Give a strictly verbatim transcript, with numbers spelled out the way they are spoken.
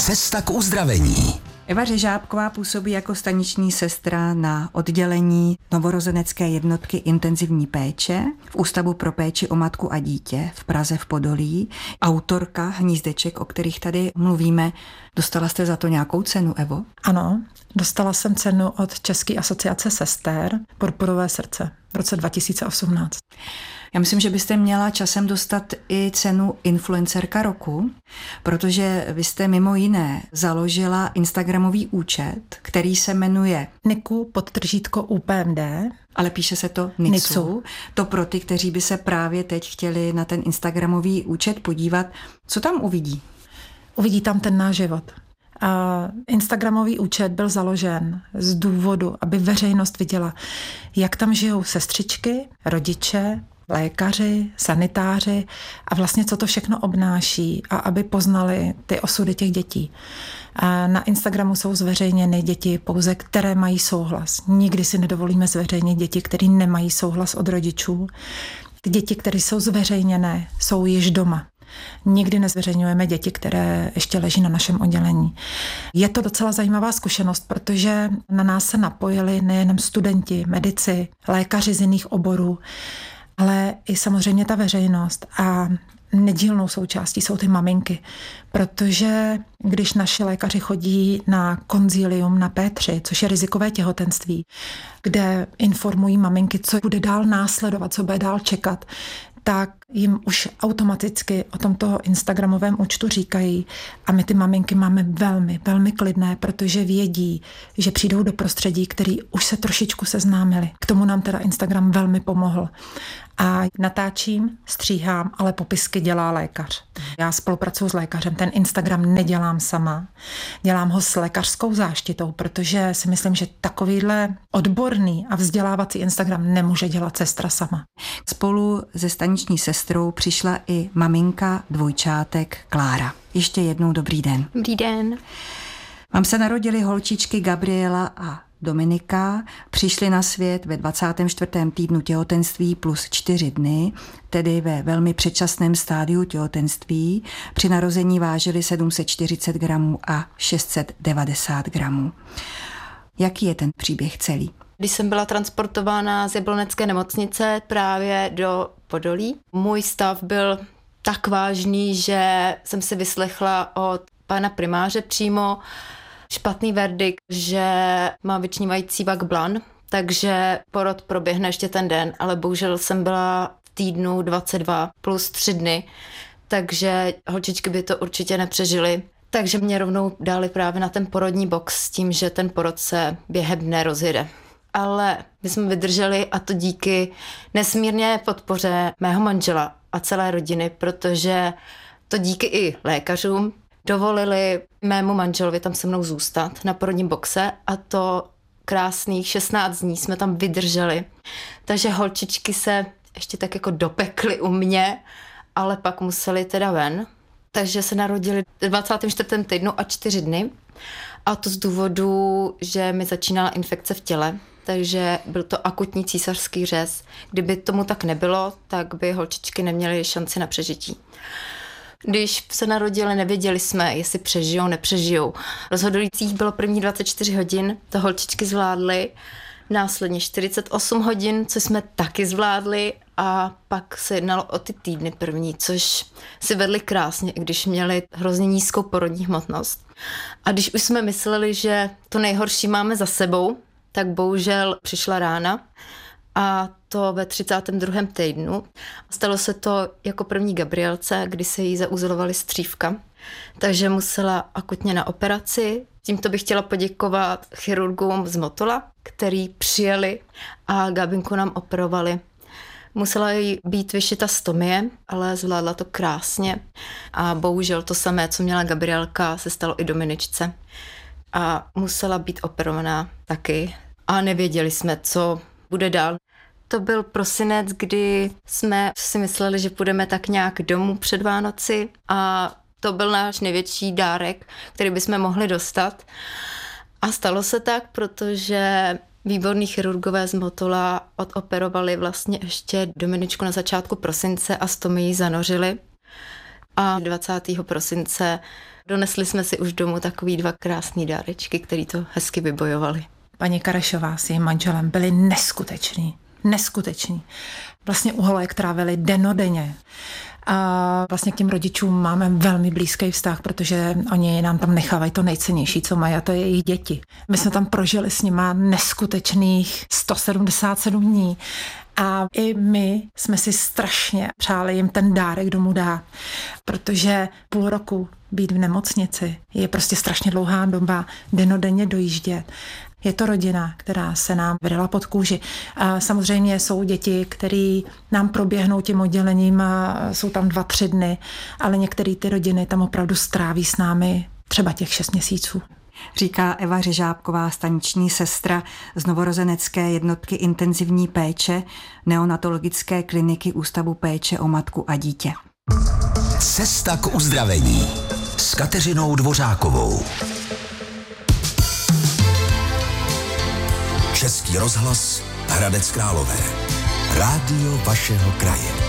Cesta k uzdravení. Eva Řežábková působí jako staniční sestra na oddělení novorozenecké jednotky intenzivní péče v Ústavu pro péči o matku a dítě v Praze v Podolí. Autorka hnízdeček, o kterých tady mluvíme. Dostala jste za to nějakou cenu, Evo? Ano, dostala jsem cenu od České asociace sester Purpurové srdce v roce dva tisíce osmnáct. Já myslím, že byste měla časem dostat i cenu influencerka roku, protože vy jste mimo jiné založila instagramový účet, který se jmenuje Niku podtržítko U P M D. Ale píše se to Nicu. Nicu. To pro ty, kteří by se právě teď chtěli na ten instagramový účet podívat. Co tam uvidí? Uvidí tam ten náš život. A instagramový účet byl založen z důvodu, aby veřejnost viděla, jak tam žijou sestřičky, rodiče, lékaři, sanitáři a vlastně co to všechno obnáší a aby poznali ty osudy těch dětí. A na Instagramu jsou zveřejněny děti pouze, které mají souhlas. Nikdy si nedovolíme zveřejnit děti, které nemají souhlas od rodičů. Ty děti, které jsou zveřejněné, jsou již doma. Nikdy nezveřejňujeme děti, které ještě leží na našem oddělení. Je to docela zajímavá zkušenost, protože na nás se napojili nejenom studenti, medici, lékaři z jiných oborů, ale i samozřejmě ta veřejnost a nedílnou součástí jsou ty maminky, protože když naši lékaři chodí na konzílium na P tři, což je rizikové těhotenství, kde informují maminky, co bude dál následovat, co bude dál čekat, tak jim už automaticky o tomto instagramovém účtu říkají a my ty maminky máme velmi, velmi klidné, protože vědí, že přijdou do prostředí, který už se trošičku seznámili. K tomu nám teda Instagram velmi pomohl. A natáčím, stříhám, ale popisky dělá lékař. Já spolupracuji s lékařem, ten Instagram nedělám sama. Dělám ho s lékařskou záštitou, protože si myslím, že takovýhle odborný a vzdělávací Instagram nemůže dělat sestra sama. Spolu se staniční sestrou přišla i maminka dvojčátek Klára. Ještě jednou dobrý den. Dobrý den. Vám se narodily holčičky Gabriela a Dominika, přišli na svět ve dvacátém čtvrtém týdnu těhotenství plus čtyři dny, tedy ve velmi předčasném stádiu těhotenství. Při narození vážili sedm set čtyřicet gramů a šest set devadesát gramů. Jaký je ten příběh celý? Když jsem byla transportována z Jablonecké nemocnice právě do Podolí, můj stav byl tak vážný, že jsem si vyslechla od pana primáře přímo špatný verdikt, že mám vyčnívající vak blan, takže porod proběhne ještě ten den, ale bohužel jsem byla v týdnu dvacet dva plus tři dny, takže holčičky by to určitě nepřežily. Takže mě rovnou dali právě na ten porodní box s tím, že ten porod se během dne rozjede. Ale my jsme vydrželi a to díky nesmírně podpoře mého manžela a celé rodiny, protože to díky i lékařům dovolili mému manželovi tam se mnou zůstat na porodním boxe a to krásných šestnáct dní jsme tam vydrželi. Takže holčičky se ještě tak jako dopekly u mě, ale pak museli teda ven. Takže se narodili v dvacátém čtvrtém týdnu a čtyři dny. A to z důvodu, že mi začínala infekce v těle, takže byl to akutní císařský řez. Kdyby tomu tak nebylo, tak by holčičky neměly šanci na přežití. Když se narodili, nevěděli jsme, jestli přežijou, nepřežijou. Rozhodujících bylo první dvacet čtyři hodin, to holčičky zvládly, následně čtyřicet osm hodin, co jsme taky zvládli a pak se jednalo o ty týdny první, což si vedli krásně, i když měli hrozně nízkou porodní hmotnost. A když už jsme mysleli, že to nejhorší máme za sebou, tak bohužel přišla rána a to ve třicátém druhém týdnu. Stalo se to jako první Gabrielce, kdy se jí zauzlovaly střívka, takže musela akutně na operaci. Tímto bych chtěla poděkovat chirurgům z Motola, který přijeli a Gabinku nám operovali. Musela jí být vyšita stomie, ale zvládla to krásně. A bohužel to samé, co měla Gabrielka, se stalo i Dominičce. A musela být operovaná taky. A nevěděli jsme, co bude dál. To byl prosinec, kdy jsme si mysleli, že půjdeme tak nějak domů před Vánoci a to byl náš největší dárek, který bychom mohli dostat. A stalo se tak, protože výborní chirurgové z Motola odoperovali vlastně ještě Dominičku na začátku prosince a stomii zanořili. a dvacátého prosince donesli jsme si už domů takový dva krásný dárečky, který to hezky vybojovali. Paní Karešová s jejím manželem byli neskuteční. Neskuteční. Vlastně u holek trávili dennodenně. A vlastně k těm rodičům máme velmi blízký vztah, protože oni nám tam nechávají to nejcennější, co mají, a to je jejich děti. My jsme tam prožili s nima neskutečných sto sedmdesát sedm dní. A i my jsme si strašně přáli jim ten dárek domů dát, protože půl roku být v nemocnici je prostě strašně dlouhá doba, dennodenně dojíždět. Je to rodina, která se nám vydala pod kůži. A samozřejmě jsou děti, které nám proběhnou tím oddělením a jsou tam dva, tři dny, ale některé ty rodiny tam opravdu stráví s námi třeba těch šest měsíců. Říká Eva Řežábková, staniční sestra z novorozenecké jednotky intenzivní péče neonatologické kliniky Ústavu péče o matku a dítě. Cesta k uzdravení s Kateřinou Dvořákovou. Český rozhlas Hradec Králové. Rádio vašeho kraje.